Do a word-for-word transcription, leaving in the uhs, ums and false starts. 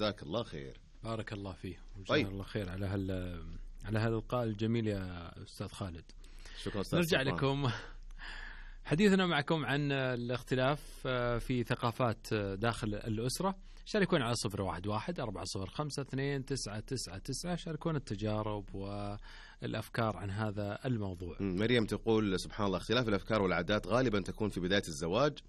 جزاك الله خير. بارك الله فيه. جزاك طيب. الله خير على هال على هذا القاء الجميل يا أستاذ خالد. شكرا أستاذ نرجع سلطان. لكم حديثنا معكم عن الاختلاف في ثقافات داخل الأسرة. شاركونا على صفر واحد واحد أربعة صفر خمسة اثنين تسعة تسعة تسعة. شاركونا التجارب والأفكار عن هذا الموضوع. مريم تقول سبحان الله اختلاف الأفكار والعادات غالبا تكون في بداية الزواج